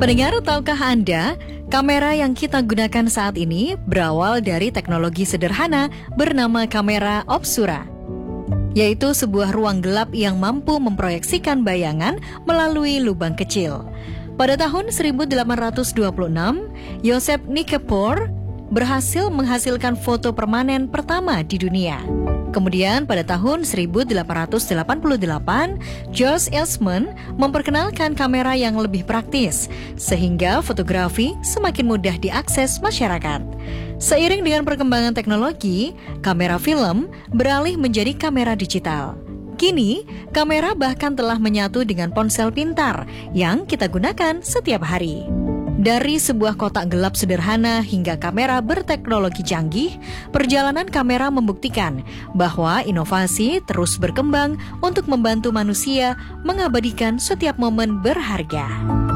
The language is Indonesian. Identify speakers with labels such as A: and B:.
A: Pendengar, tahukah Anda, kamera yang kita gunakan saat ini berawal dari teknologi sederhana bernama kamera obscura, yaitu sebuah ruang gelap yang mampu memproyeksikan bayangan melalui lubang kecil. Pada tahun 1826, Joseph Nikifor berhasil menghasilkan foto permanen pertama di dunia. Kemudian pada tahun 1888, George Eastman memperkenalkan kamera yang lebih praktis, sehingga fotografi semakin mudah diakses masyarakat. Seiring dengan perkembangan teknologi, kamera film beralih menjadi kamera digital. Kini, kamera bahkan telah menyatu dengan ponsel pintar yang kita gunakan setiap hari. Dari sebuah kotak gelap sederhana hingga kamera berteknologi canggih, perjalanan kamera membuktikan bahwa inovasi terus berkembang untuk membantu manusia mengabadikan setiap momen berharga.